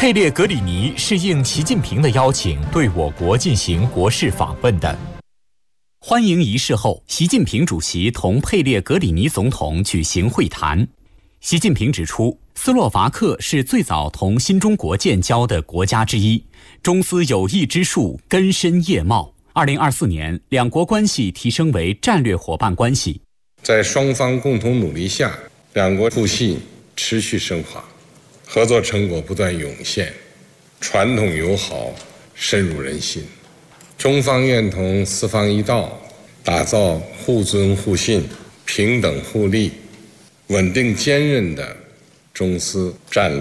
佩列格里尼是应习近平的邀请对我国进行国事访问的。欢迎仪式后，习近平主席同佩列格里尼总统举行会谈。习近平指出，斯洛伐克是最早同新中国建交的国家之一，中斯友谊之树根深叶茂。2024年，两国关系提升为战略伙伴关系。 在双方共同努力下，两国互信持续深化，合作成果不断涌现，传统友好深入人心。中方愿同四方一道，打造互尊互信、平等互利、稳定坚韧的中斯战